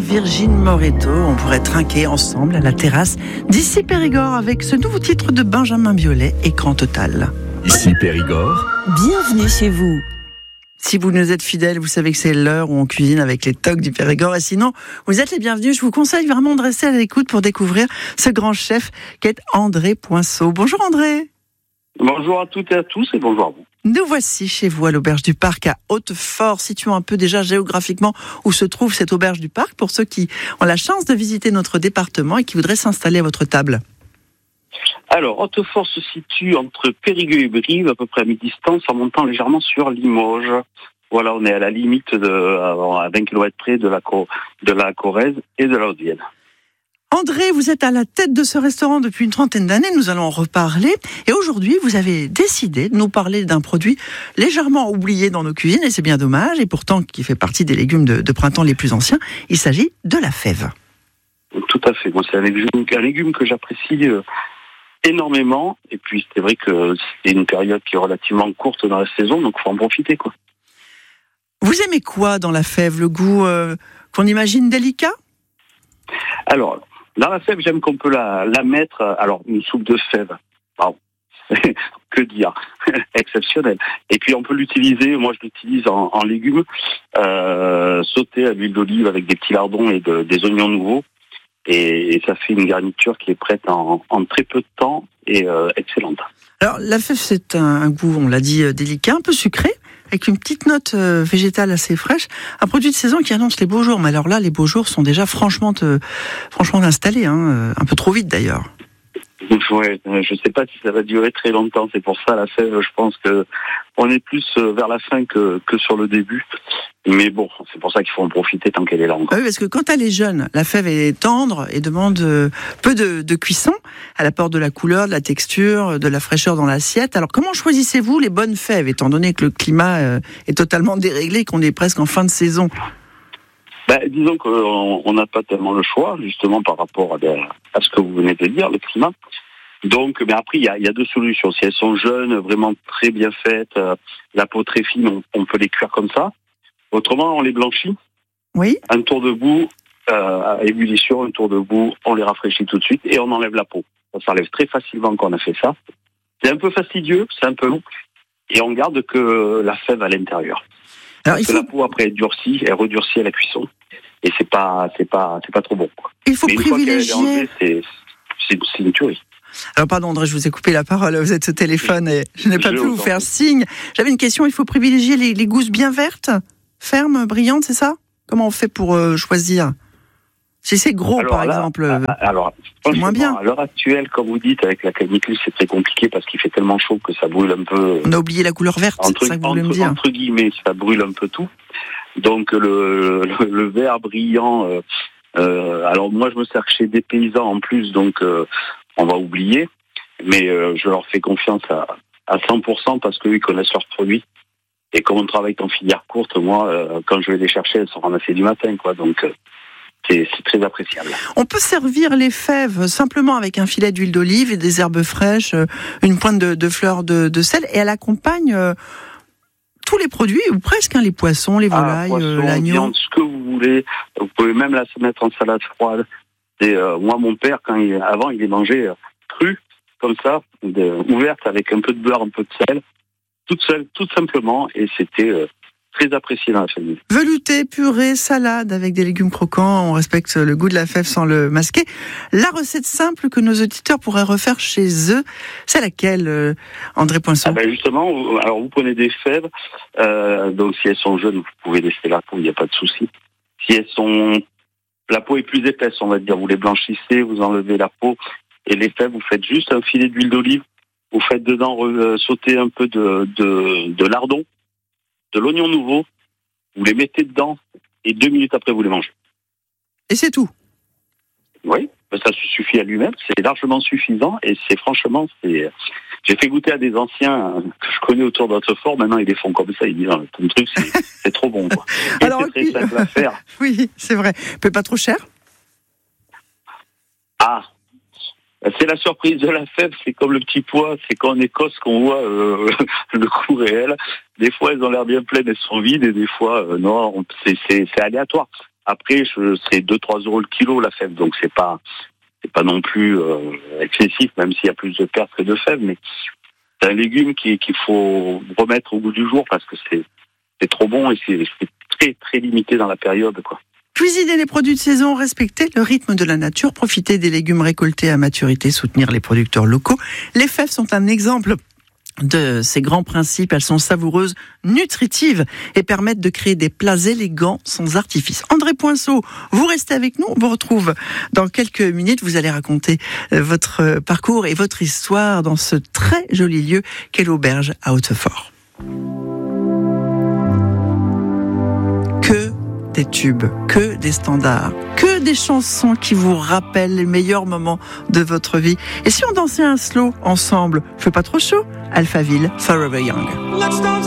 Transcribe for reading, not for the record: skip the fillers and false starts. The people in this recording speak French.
Virgin Moreto. On pourrait trinquer ensemble à la terrasse d'ici Périgord avec ce nouveau titre de Benjamin Biolay, Écran total. Ici Périgord. Bienvenue chez vous. Si vous nous êtes fidèles, vous savez que c'est l'heure où on cuisine avec les tocs du Périgord. Et sinon, vous êtes les bienvenus. Je vous conseille vraiment de rester à l'écoute pour découvrir ce grand chef qu'est André Poinceau. Bonjour André. Bonjour à toutes et à tous et bonjour à vous. Nous voici chez vous à l'Auberge du Parc à Hautefort, situant un peu déjà géographiquement où se trouve cette Auberge du Parc pour ceux qui ont la chance de visiter notre département et qui voudraient s'installer à votre table. Alors, Hautefort se situe entre Périgueux et Brive, à peu près à mi-distance, en montant légèrement sur Limoges. Voilà, on est à la limite à 20 km près de la Corrèze et de la Haute-Vienne. André, vous êtes à la tête de ce restaurant depuis une trentaine d'années, nous allons en reparler. Et aujourd'hui, vous avez décidé de nous parler d'un produit légèrement oublié dans nos cuisines, et c'est bien dommage, et pourtant qui fait partie des légumes de printemps les plus anciens. Il s'agit de la fève. Tout à fait. Moi, c'est un légume que j'apprécie énormément. Et puis, c'est vrai que c'est une période qui est relativement courte dans la saison, donc il faut en profiter, quoi. Vous aimez quoi dans la fève? Le goût qu'on imagine délicat? Alors, dans la fève, j'aime qu'on peut la mettre... Alors, une soupe de fève. Pardon. Que dire? Exceptionnel. Et puis, on peut l'utiliser, moi je l'utilise en légumes, sauté à l'huile d'olive avec des petits lardons et des oignons nouveaux. Et ça fait une garniture qui est prête en très peu de temps et excellente. Alors, la fève, c'est un goût, on l'a dit, délicat, un peu sucré, avec une petite note végétale assez fraîche. Un produit de saison qui annonce les beaux jours. Mais alors là, les beaux jours sont déjà franchement installés, un peu trop vite d'ailleurs. Ouais, je sais pas si ça va durer très longtemps. C'est pour ça la fève, je pense que on est plus vers la fin que sur le début. Mais bon, c'est pour ça qu'il faut en profiter tant qu'elle est là encore. Oui, parce que quand elle est jeune, la fève est tendre et demande peu de cuisson. Elle apporte de la couleur, de la texture, de la fraîcheur dans l'assiette. Alors comment choisissez-vous les bonnes fèves, étant donné que le climat est totalement déréglé et qu'on est presque en fin de saison? Disons qu'on n'a pas tellement le choix, justement par rapport à ce que vous venez de dire, le climat. Donc, mais après, il y a deux solutions. Si elles sont jeunes, vraiment très bien faites, la peau très fine, on peut les cuire comme ça. Autrement, on les blanchit. Oui. Un tour de bout, à ébullition, un tour de bout, on les rafraîchit tout de suite et on enlève la peau. Ça s'enlève très facilement quand on a fait ça. C'est un peu fastidieux, c'est un peu long, et on garde que la fève à l'intérieur. Alors, parce que la peau après elle redurcit à la cuisson, et c'est pas trop bon, quoi. Il faut privilégier. Une fois qu'elle est enlevée, c'est une tuerie. Alors pardon André, je vous ai coupé la parole, vous êtes au téléphone et je n'ai pas pu vous faire signe. J'avais une question, il faut privilégier les gousses bien vertes, fermes, brillantes, c'est ça? Comment on fait pour choisir? Si c'est gros par exemple, c'est moins bien. À l'heure actuelle, comme vous dites, avec la canicule, c'est très compliqué parce qu'il fait tellement chaud que ça brûle un peu. On a oublié la couleur verte, c'est ça que vous voulez me dire. Entre guillemets, ça brûle un peu tout. Donc le vert brillant, alors moi je me sers chez des paysans en plus, donc on va oublier, mais je leur fais confiance à 100% parce qu'eux ils connaissent leurs produits. Et comme on travaille en filière courte, moi, quand je vais les chercher, elles sont ramassées du matin, quoi. Donc c'est très appréciable. On peut servir les fèves simplement avec un filet d'huile d'olive et des herbes fraîches, une pointe de fleurs de sel, et elle accompagne tous les produits, ou presque, les poissons, les volailles, l'agneau. Viande, ce que vous voulez. Vous pouvez même la mettre en salade froide. Et moi, mon père, avant, il les mangeait cru, comme ça, ouverte avec un peu de beurre, un peu de sel, toute seule, tout simplement, et c'était très apprécié dans la famille. Velouté, purée, salade avec des légumes croquants, on respecte le goût de la fève sans le masquer. La recette simple que nos auditeurs pourraient refaire chez eux, c'est laquelle, André Poinceau? Justement, alors vous prenez des fèves, donc si elles sont jeunes, vous pouvez laisser la peau, il n'y a pas de souci. Si la peau est plus épaisse, on va dire, vous les blanchissez, vous enlevez la peau, et les fèves, vous faites juste un filet d'huile d'olive, vous faites dedans sauter un peu de lardon, de l'oignon nouveau, vous les mettez dedans, et 2 minutes après, vous les mangez. Et c'est tout? Oui, ça suffit à lui-même, c'est largement suffisant, et j'ai fait goûter à des anciens que je connais autour d'Hautefort, maintenant ils les font comme ça, ils disent, ton truc, c'est trop bon, quoi. Et alors, c'est très simple à faire. Oui, c'est vrai. Mais pas trop cher? C'est la surprise de la fève, c'est comme le petit pois, c'est qu'en Écosse qu'on voit le coût réel. Des fois, elles ont l'air bien pleines, elles sont vides, et des fois, non, c'est aléatoire. Après, c'est 2-3 euros le kilo la fève, donc c'est pas non plus excessif, même s'il y a plus de pertes que de fèves, mais c'est un légume qu'il faut remettre au goût du jour parce que c'est trop bon et c'est très très limité dans la période, quoi. Cuisiner les produits de saison, respecter le rythme de la nature, profiter des légumes récoltés à maturité, soutenir les producteurs locaux. Les fèves sont un exemple de ces grands principes. Elles sont savoureuses, nutritives et permettent de créer des plats élégants sans artifice. André Poinceau, vous restez avec nous. On vous retrouve dans quelques minutes. Vous allez raconter votre parcours et votre histoire dans ce très joli lieu qu'est l'auberge à Hautefort. Que des tubes, que des standards, que des chansons qui vous rappellent les meilleurs moments de votre vie. Et si on dansait un slow ensemble, fait pas trop chaud? Alphaville, Forever Young.